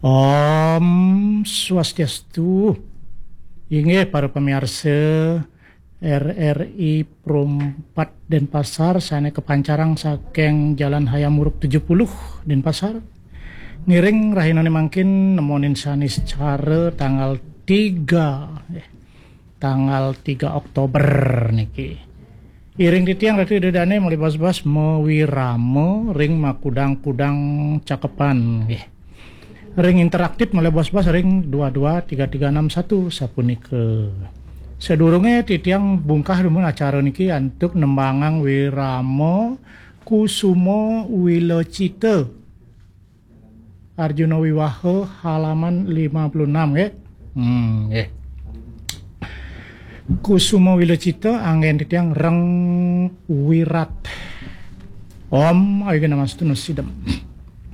Om Swastiastu. Inge para pemirsa RRI Pro 4 Denpasar, sana kepancarang saking Jalan Hayamuruk 70 Denpasar. Ngiring rahinane mangkin nemonin sanis cara tanggal 3 Oktober niki. Iring titiang rati dedane mulai bas-bas mewiramo ring makudang-kudang cakepan nggih. Ring interaktif mulai bos-bos ring 223361 sapunike. Sedurunge titiang bungkah rumun acara niki antuk nembangang wiramo Kusumo Wilocita Arjuna Wiwaha halaman 56 nggih. Nggih. Kusumo Wilocita anggen titiang reng wirat. Om ayeuna namastu nusidem.